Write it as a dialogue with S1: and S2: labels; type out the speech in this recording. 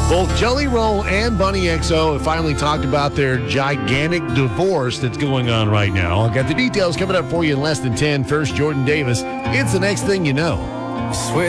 S1: Both Jelly Roll and Bunny XO have finally talked about their gigantic divorce that's going on right now. I've got the details coming up for you in less than 10. First, Jordan Davis. It's the next thing you know.
S2: Swear